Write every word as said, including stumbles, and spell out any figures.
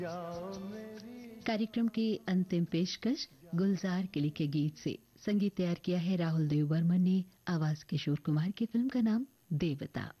कार्यक्रम की अंतिम पेशकश गुलजार किली के गीत से। संगीत तैयार किया है राहुल देव बर्मन ने। आवाज किशोर कुमार की। फिल्म का नाम देवता।